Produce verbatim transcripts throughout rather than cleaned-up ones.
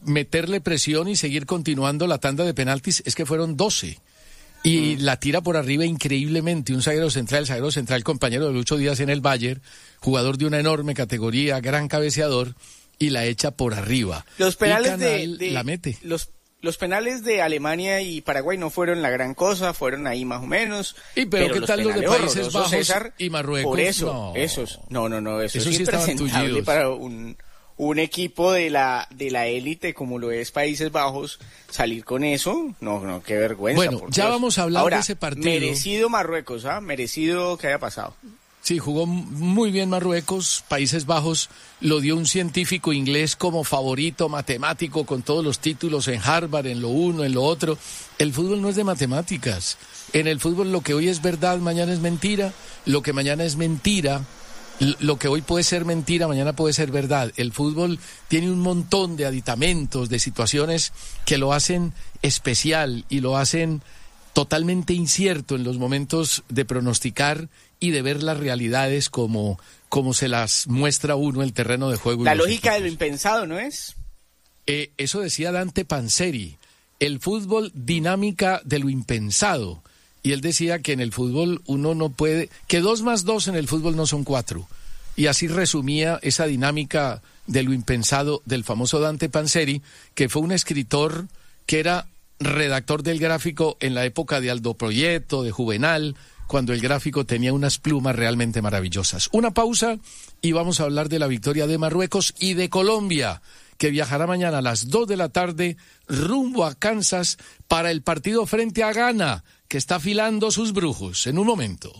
meterle presión y seguir continuando la tanda de penaltis, es que fueron doce. Y mm. la tira por arriba increíblemente, un zaguero central, el zaguero central compañero de Lucho Díaz en el Bayern, jugador de una enorme categoría, gran cabeceador, y la echa por arriba. Los penales de, de la mete. Los Los penales de Alemania y Paraguay no fueron la gran cosa, fueron ahí más o menos. ¿Y pero, pero qué tal los de Países Bajos, César, y Marruecos? Por eso, no. esos, no, no, no, eso, eso sí es impresentable para un, un equipo de la de la élite como lo es Países Bajos, salir con eso, no, no, qué vergüenza. Bueno, ya Dios. vamos a hablar Ahora, de ese partido. Merecido Marruecos, ¿ah? Merecido que haya pasado. Sí, jugó muy bien Marruecos. Países Bajos lo dio un científico inglés como favorito matemático con todos los títulos en Harvard, en lo uno, en lo otro. El fútbol no es de matemáticas. En el fútbol lo que hoy es verdad, mañana es mentira. Lo que mañana es mentira, lo que hoy puede ser mentira, mañana puede ser verdad. El fútbol tiene un montón de aditamentos, de situaciones que lo hacen especial y lo hacen totalmente incierto en los momentos de pronosticar y de ver las realidades como, como se las muestra uno el terreno de juego. La lógica de lo impensado, ¿no es? Eh, eso decía Dante Panzeri, el fútbol dinámica de lo impensado. Y él decía que en el fútbol uno no puede, que dos más dos en el fútbol no son cuatro. Y así resumía esa dinámica de lo impensado del famoso Dante Panzeri, que fue un escritor que era redactor del Gráfico en la época de Aldo Proyecto, de Juvenal, cuando el Gráfico tenía unas plumas realmente maravillosas. Una pausa y vamos a hablar de la victoria de Marruecos y de Colombia, que viajará mañana a las dos de la tarde rumbo a Kansas para el partido frente a Ghana, que está afilando sus brujos. En un momento.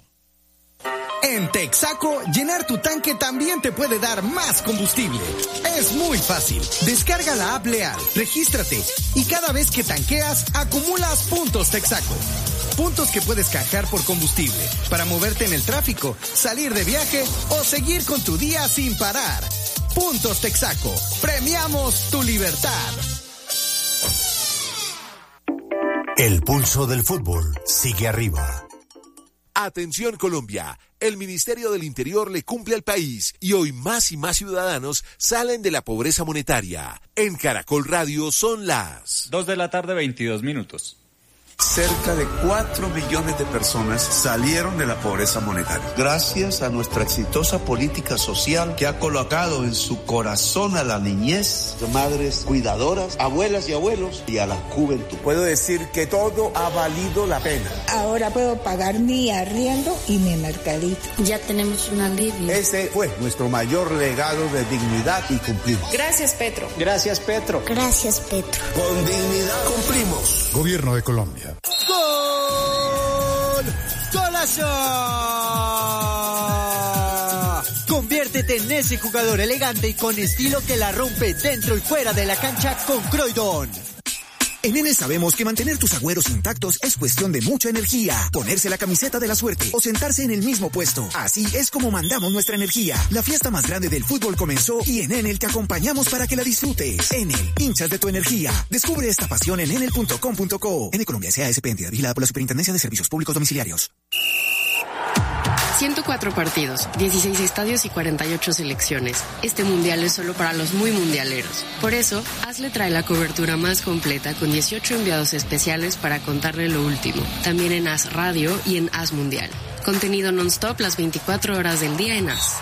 En Texaco, llenar tu tanque también te puede dar más combustible. Es muy fácil. Descarga la app Leal, regístrate y cada vez que tanqueas, acumulas puntos Texaco. Puntos que puedes canjear por combustible para moverte en el tráfico, salir de viaje o seguir con tu día sin parar. Puntos Texaco. Premiamos tu libertad. El pulso del fútbol sigue arriba. Atención Colombia, el Ministerio del Interior le cumple al país y hoy más y más ciudadanos salen de la pobreza monetaria. En Caracol Radio son las dos de la tarde, veintidós minutos. Cerca de cuatro millones de personas salieron de la pobreza monetaria. Gracias a nuestra exitosa política social que ha colocado en su corazón a la niñez, madres cuidadoras, abuelas y abuelos y a la juventud. Puedo decir que todo ha valido la pena. Ahora puedo pagar mi arriendo y mi mercadito. Ya tenemos un alivio. Ese fue nuestro mayor legado de dignidad y cumplimos. Gracias, Petro. Gracias, Petro. Gracias, Petro. Con dignidad cumplimos. Gobierno de Colombia. ¡Gol! ¡Golazo! Conviértete en ese jugador elegante y con estilo que la rompe dentro y fuera de la cancha con Croydon. En N sabemos que mantener tus agüeros intactos es cuestión de mucha energía. Ponerse la camiseta de la suerte o sentarse en el mismo puesto. Así es como mandamos nuestra energía. La fiesta más grande del fútbol comenzó y en Enel te acompañamos para que la disfrutes. Enel, hinchas de tu energía. Descubre esta pasión en enel punto com punto co. Enel Colombia S A S P, entidad vigilada por la Superintendencia de Servicios Públicos Domiciliarios. ciento cuatro partidos, dieciséis estadios y cuarenta y ocho selecciones. Este mundial es solo para los muy mundialeros. Por eso, Hazle trae la cobertura más completa con dieciocho enviados especiales para contarle lo último. También en Haz Radio y en Haz Mundial. Contenido non-stop las veinticuatro horas del día en Haz.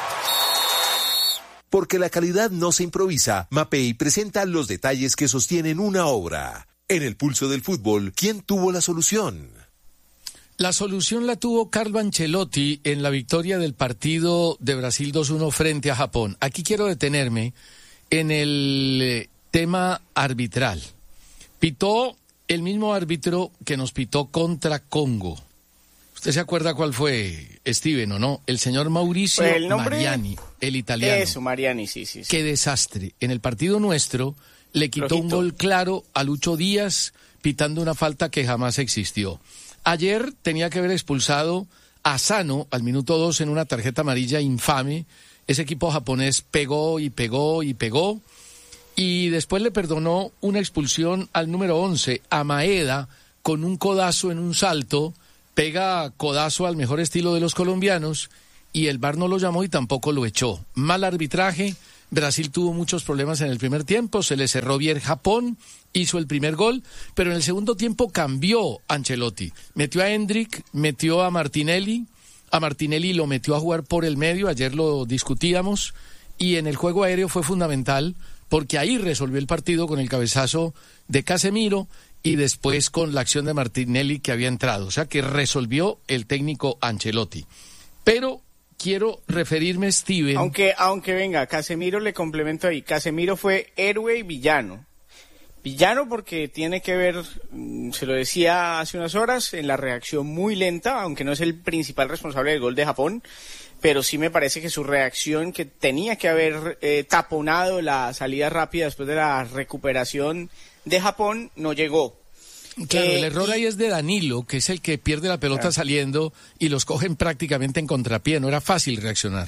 Porque la calidad no se improvisa, Mapei presenta los detalles que sostienen una obra. En el pulso del fútbol, ¿quién tuvo la solución? La solución la tuvo Carlo Ancelotti en la victoria del partido de Brasil dos uno frente a Japón. Aquí quiero detenerme en el tema arbitral. Pitó el mismo árbitro que nos pitó contra Congo. ¿Usted se acuerda cuál fue, Steven, o no? El señor Mauricio ¿El nombre? Mariani, el italiano. Eso, Mariani, sí, sí, sí. Qué desastre. En el partido nuestro le quitó Flojito. un gol claro a Lucho Díaz, pitando una falta que jamás existió. Ayer tenía que haber expulsado a Sano al minuto dos en una tarjeta amarilla infame. Ese equipo japonés pegó y pegó y pegó. Y después le perdonó una expulsión al número once, a Maeda, con un codazo en un salto. Pega codazo al mejor estilo de los colombianos y el V A R no lo llamó y tampoco lo echó. Mal arbitraje, Brasil tuvo muchos problemas en el primer tiempo, se le cerró bien Japón, hizo el primer gol, pero en el segundo tiempo cambió Ancelotti. Metió a Hendrick, metió a Martinelli, a Martinelli lo metió a jugar por el medio, ayer lo discutíamos, y en el juego aéreo fue fundamental, porque ahí resolvió el partido con el cabezazo de Casemiro y después con la acción de Martinelli que había entrado. O sea que resolvió el técnico Ancelotti. Pero quiero referirme, Steven... Aunque, aunque venga, Casemiro le complemento ahí. Casemiro fue héroe y villano. Villano porque tiene que ver, se lo decía hace unas horas, en la reacción muy lenta, aunque no es el principal responsable del gol de Japón, pero sí me parece que su reacción, que tenía que haber eh, taponado la salida rápida después de la recuperación de Japón, no llegó. Claro, eh, el error y... ahí es de Danilo, que es el que pierde la pelota claro. saliendo y los cogen prácticamente en contrapié, no era fácil reaccionar.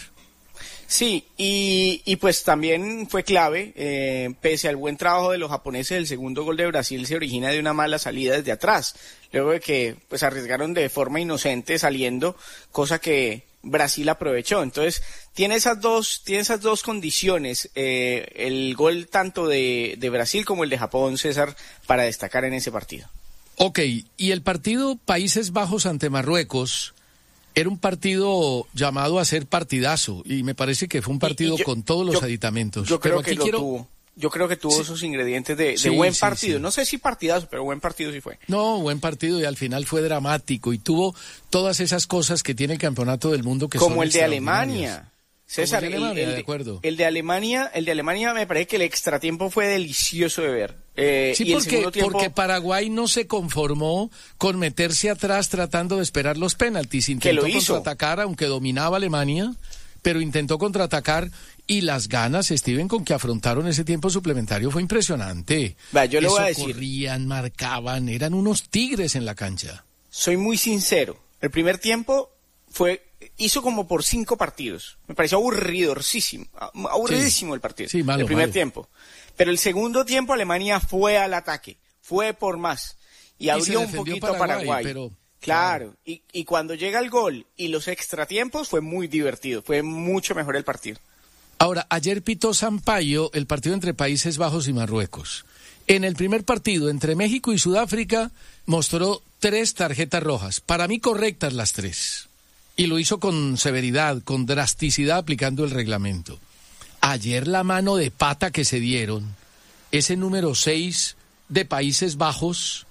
Sí, y, y pues también fue clave, eh, pese al buen trabajo de los japoneses, el segundo gol de Brasil se origina de una mala salida desde atrás, luego de que pues arriesgaron de forma inocente saliendo, cosa que Brasil aprovechó. Entonces tiene esas dos, tiene esas dos condiciones, eh, el gol tanto de, de Brasil como el de Japón, César, para destacar en ese partido. Ok, y el partido Países Bajos ante Marruecos era un partido llamado a ser partidazo, y me parece que fue un partido yo, con todos los yo, aditamentos. Yo creo pero aquí que lo quiero... tuvo. Yo creo que tuvo sí. esos ingredientes de, de sí, buen sí, partido. Sí. No sé si partidazo, pero buen partido sí fue. No, buen partido, y al final fue dramático y tuvo todas esas cosas que tiene el Campeonato del Mundo que como son el de Alemania. César, el de Alemania, el, el, de acuerdo. El de Alemania, el de Alemania me parece que el extratiempo fue delicioso de ver. Eh, sí, y porque, el segundo tiempo... porque Paraguay no se conformó con meterse atrás tratando de esperar los penaltis. Intentó que lo hizo. contraatacar, aunque dominaba Alemania, pero intentó contraatacar, y las ganas, Steven, con que afrontaron ese tiempo suplementario fue impresionante. Va, yo le Eso voy a decir. Corrían, marcaban, eran unos tigres en la cancha. Soy muy sincero. El primer tiempo fue... hizo como por cinco partidos. Me pareció aburridorcísimo, aburridísimo sí, el partido. Sí, malo, el primer malo. tiempo. Pero el segundo tiempo Alemania fue al ataque, fue por más. Y, y abrió un poquito a Paraguay. Paraguay. Pero, claro, claro. Y, y cuando llega el gol y los extratiempos fue muy divertido, fue mucho mejor el partido. Ahora, ayer pitó Sampaio el partido entre Países Bajos y Marruecos. En el primer partido entre México y Sudáfrica mostró tres tarjetas rojas. Para mí correctas las tres. Y lo hizo con severidad, con drasticidad, aplicando el reglamento. Ayer la mano de pata que se dieron, ese número seis de Países Bajos,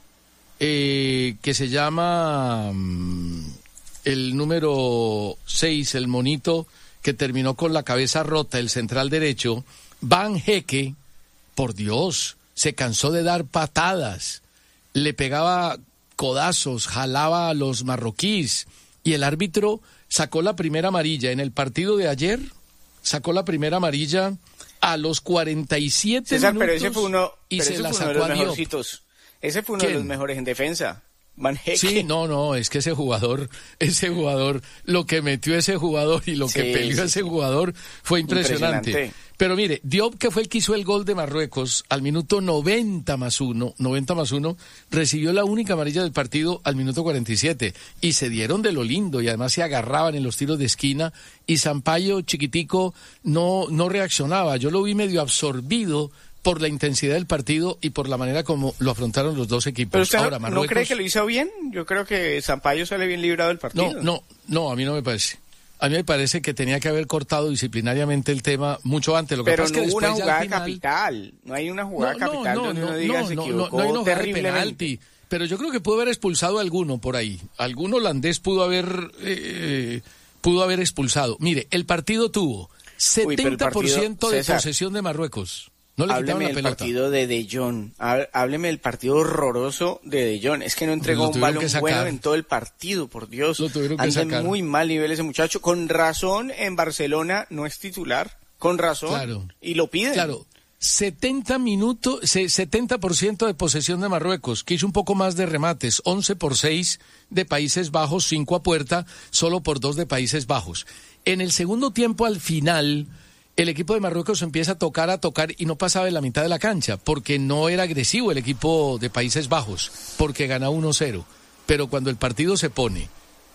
eh, que se llama um, el número seis, el monito que terminó con la cabeza rota, el central derecho, Van Hecke, por Dios, se cansó de dar patadas, le pegaba codazos, jalaba a los marroquíes, y el árbitro sacó la primera amarilla en el partido de ayer, sacó la primera amarilla a los cuarenta y siete César, minutos, pero ese fue uno, y pero se ese la fue sacó uno de los a Diop. mejorcitos. Ese fue uno ¿Quién? de los mejores en defensa. Van Hecke. Sí, no, no, es que ese jugador, ese jugador, lo que metió ese jugador y lo Sí, que peleó sí, ese sí. jugador fue impresionante. Impresionante. Pero mire, Diop, que fue el que hizo el gol de Marruecos al minuto noventa más uno, noventa más uno, recibió la única amarilla del partido al minuto cuarenta y siete. Y se dieron de lo lindo y además se agarraban en los tiros de esquina, y Sampaio, chiquitico, no, no reaccionaba. Yo lo vi medio absorbido por la intensidad del partido y por la manera como lo afrontaron los dos equipos. Pero usted Ahora, no, Marruecos... ¿no cree que lo hizo bien? Yo creo que Sampaio sale bien librado del partido. No, no, no, a mí no me parece. A mí me parece que tenía que haber cortado disciplinariamente el tema mucho antes. Lo que Pero pasa no es que hubo una después jugada ya al final... capital. No hay una jugada no, no, capital no, donde no, uno diga no, se no, equivocó no hay una jugada de terriblemente. penalti. Pero yo creo que pudo haber expulsado a alguno por ahí. Algún holandés pudo haber eh, pudo haber expulsado. Mire, el partido tuvo setenta por ciento Uy, de César, posesión de Marruecos. No le quitaban hábleme la del pelota. partido de De Jong. Há- Hábleme del partido horroroso de De Jong. Es que no entregó Lo un tuvieron balón que sacar. bueno en todo el partido, por Dios. Lo tuvieron que Anda en sacar. muy mal nivel ese muchacho. Con razón en Barcelona no es titular. Con razón. Claro. Y lo piden. Claro. setenta minutos, se- setenta por ciento de posesión de Marruecos, que hizo un poco más de remates, once por seis de Países Bajos, cinco a puerta, solo por dos de Países Bajos. En el segundo tiempo, al final, el equipo de Marruecos empieza a tocar, a tocar, y no pasaba de la mitad de la cancha, porque no era agresivo el equipo de Países Bajos, porque gana uno cero. Pero cuando el partido se pone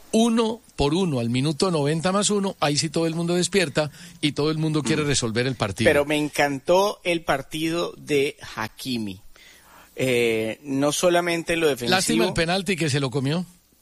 uno por uno al minuto noventa más uno, ahí sí todo el mundo despierta y todo el mundo quiere resolver el partido. Pero me encantó el partido de Hakimi. Eh, no solamente lo defensivo. Lástima el penalti que se lo comió.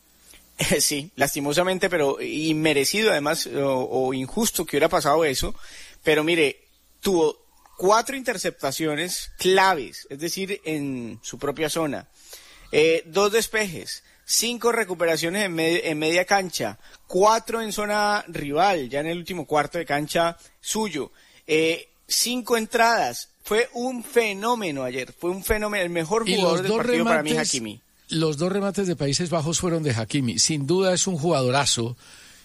Sí, lastimosamente, pero inmerecido además, o, o injusto que hubiera pasado eso. Pero mire, tuvo cuatro interceptaciones claves, es decir, en su propia zona. Eh, dos despejes, cinco recuperaciones en, med- en media cancha, cuatro en zona rival, ya en el último cuarto de cancha suyo, eh, cinco entradas. Fue un fenómeno ayer, fue un fenómeno, el mejor jugador del partido remates, para mí, Hakimi. Los dos remates de Países Bajos fueron de Hakimi, sin duda es un jugadorazo,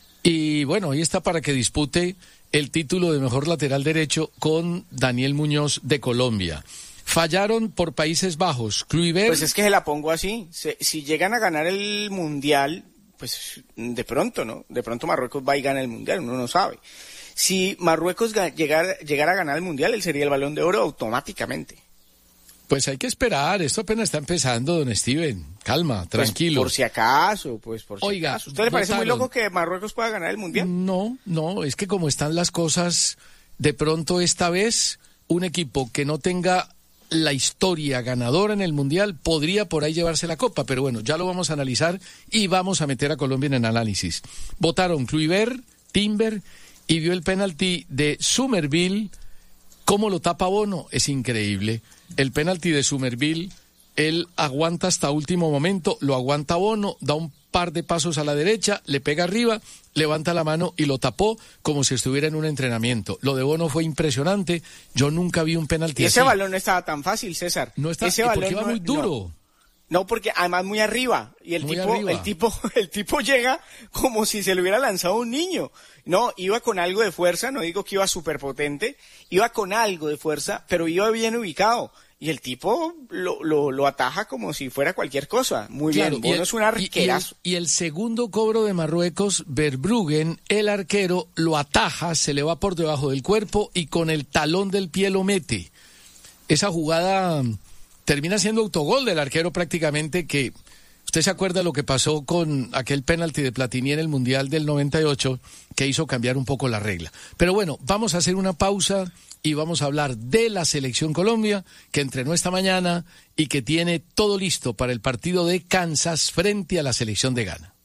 y bueno, ahí está para que dispute el título de mejor lateral derecho con Daniel Muñoz de Colombia. Fallaron por Países Bajos. Kluivert... Pues es que se la pongo así. Se, si llegan a ganar el Mundial, pues de pronto, ¿no? De pronto Marruecos va y gana el Mundial, uno no sabe. Si Marruecos ga- llegara, llegara a ganar el Mundial, él sería el Balón de Oro automáticamente. Pues hay que esperar, esto apenas está empezando, don Steven. Calma, tranquilo. Pues por si acaso, pues por si Oiga, acaso. ¿Usted le parece votaron. muy loco que Marruecos pueda ganar el Mundial? No, no, es que como están las cosas, de pronto esta vez un equipo que no tenga la historia ganadora en el Mundial podría por ahí llevarse la copa, pero bueno, ya lo vamos a analizar y vamos a meter a Colombia en el análisis. Votaron Kluivert, Timber y vio el penalti de Somerville. ¿Cómo lo tapa Bono? Es increíble. El penalti de Somerville, él aguanta hasta último momento, lo aguanta Bono, da un par de pasos a la derecha, le pega arriba, levanta la mano y lo tapó como si estuviera en un entrenamiento. Lo de Bono fue impresionante. Yo nunca vi un penalti y así. ese balón no estaba tan fácil, César. No está, ese porque balón iba no, muy duro. No. No, porque además muy arriba, y el Muy tipo, arriba. el tipo, el tipo llega como si se le hubiera lanzado un niño. No, iba con algo de fuerza, no digo que iba súper potente, iba con algo de fuerza, pero iba bien ubicado. Y el tipo lo, lo, lo ataja como si fuera cualquier cosa. Muy Claro, bien, Bono el, es un arquerazo. Y, y, el, y el segundo cobro de Marruecos, Verbruggen, el arquero, lo ataja, se le va por debajo del cuerpo y con el talón del pie lo mete. Esa jugada termina siendo autogol del arquero prácticamente, que usted se acuerda lo que pasó con aquel penalti de Platini en el Mundial del noventa y ocho, que hizo cambiar un poco la regla. Pero bueno, vamos a hacer una pausa y vamos a hablar de la Selección Colombia, que entrenó esta mañana y que tiene todo listo para el partido de Kansas frente a la Selección de Ghana.